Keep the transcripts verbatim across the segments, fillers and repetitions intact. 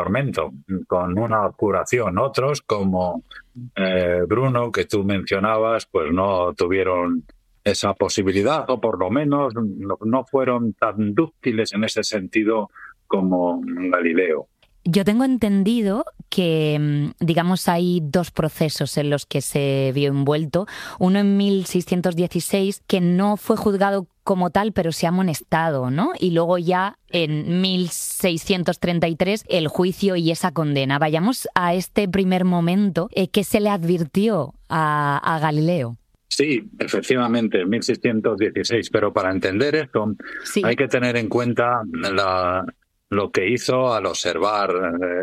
tormento, con una oscuración. Otros, como eh, Bruno, que tú mencionabas, pues no tuvieron esa posibilidad, o por lo menos no, no fueron tan dúctiles en ese sentido como Galileo. Yo tengo entendido que, digamos, hay dos procesos en los que se vio envuelto. Uno en mil seiscientos dieciséis, que no fue juzgado como tal, pero se ha amonestado, ¿no? Y luego ya en mil seiscientos treinta y tres el juicio y esa condena. Vayamos a este primer momento. Eh, ¿Qué se le advirtió a, a Galileo? Sí, efectivamente, en mil seiscientos dieciséis, pero para entender esto Sí. hay que tener en cuenta la, lo que hizo al observar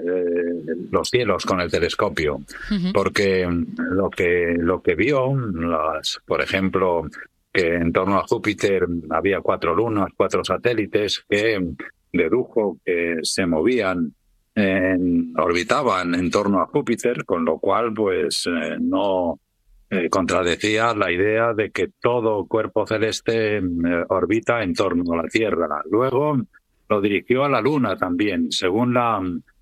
eh, los cielos con el telescopio, uh-huh. porque lo que, lo que vio, las, por ejemplo, que en torno a Júpiter había cuatro lunas, cuatro satélites, que dedujo que se movían, en, orbitaban en torno a Júpiter, con lo cual pues eh, no... Eh, contradecía la idea de que todo cuerpo celeste eh, orbita en torno a la Tierra. Luego lo dirigió a la Luna también, según la,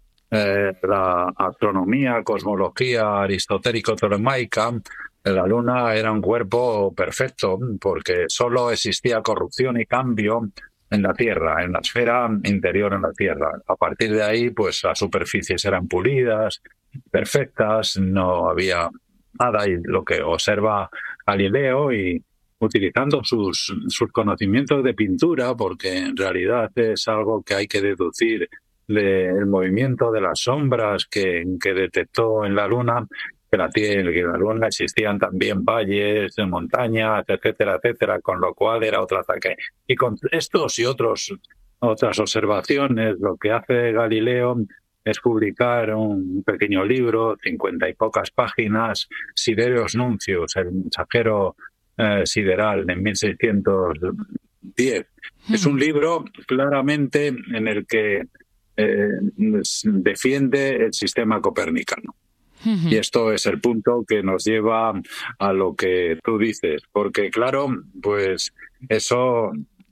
eh, la astronomía, cosmología aristotélico-ptolemaica. La Luna era un cuerpo perfecto porque solo existía corrupción y cambio en la Tierra, en la esfera interior en la Tierra. A partir de ahí, pues las superficies eran pulidas, perfectas, no había nada, y lo que observa Galileo, y utilizando sus, sus conocimientos de pintura, porque en realidad es algo que hay que deducir del movimiento de las sombras que, que detectó en la Luna, que la, que en la Luna existían también valles, montañas, etcétera, etcétera, con lo cual era otro ataque. Y con estos y otros otras observaciones, lo que hace Galileo es publicar un pequeño libro, cincuenta y pocas páginas, Sidereus Nuncius, el mensajero eh, sideral, en mil seiscientos diez. Mm. Es un libro claramente en el que eh, defiende el sistema copernicano. Uh-huh. Y esto es el punto que nos lleva a lo que tú dices, porque claro, pues eso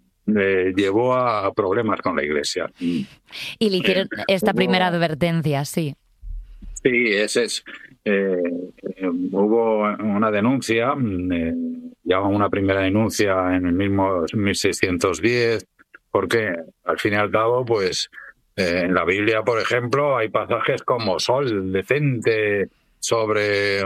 Eh, llevó a problemas con la Iglesia. Y le hicieron eh, esta hubo, primera advertencia, sí. Sí, ese es. Eh, eh, hubo una denuncia, eh, ya una primera denuncia en el mismo mil seiscientos diez, porque al fin y al cabo, pues eh, en la Biblia, por ejemplo, hay pasajes como sol decente sobre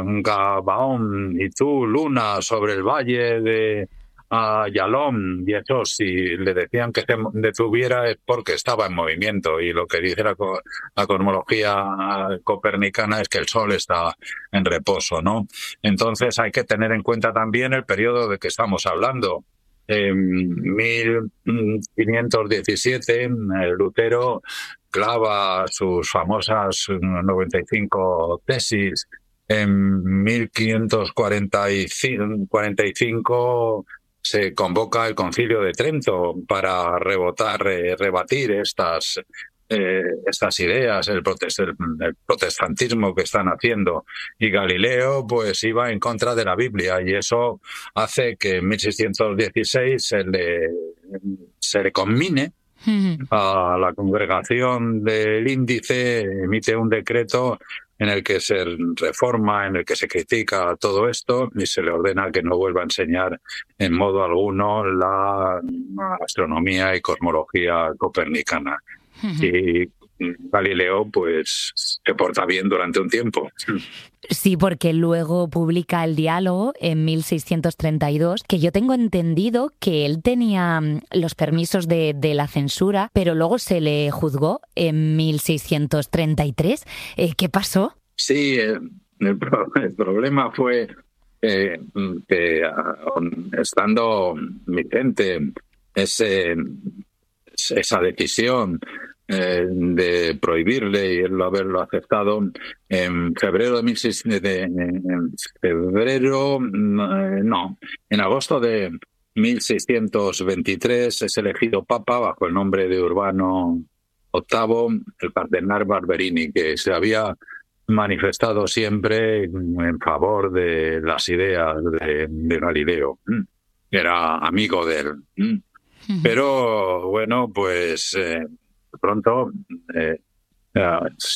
Gabaón y tú, luna, sobre el valle de a Yalom, y eso, si le decían que se detuviera es porque estaba en movimiento, y lo que dice la, la cosmología copernicana es que el Sol está en reposo, ¿no? Entonces hay que tener en cuenta también el periodo de que estamos hablando. En mil quinientos diecisiete, Lutero clava sus famosas noventa y cinco tesis. En mil quinientos cuarenta y cinco se convoca el Concilio de Trento para rebotar, eh, rebatir estas, eh, estas ideas, el, protest, el, el protestantismo que están haciendo. Y Galileo pues iba en contra de la Biblia, y eso hace que en mil seiscientos dieciséis se le, se le conmine a la congregación del Índice, emite un decreto en el que se reforma, en el que se critica todo esto, y se le ordena que no vuelva a enseñar en modo alguno la astronomía y cosmología copernicana. Uh-huh. Y Galileo pues se porta bien durante un tiempo. Sí, porque luego publica El Diálogo en mil seiscientos treinta y dos, que yo tengo entendido que él tenía los permisos de, de la censura, pero luego se le juzgó en mil seiscientos treinta y tres. Eh, ¿Qué pasó? Sí, el, el problema fue eh, que estando vigente ese, esa decisión Eh, de prohibirle y él haberlo aceptado en febrero de mil seiscientos de, en febrero no en agosto de mil seiscientos veintitrés es elegido papa bajo el nombre de Urbano octavo, el cardenal Barberini, que se había manifestado siempre en favor de las ideas de, de Galileo, era amigo de él, pero bueno, pues eh, pronto eh, uh,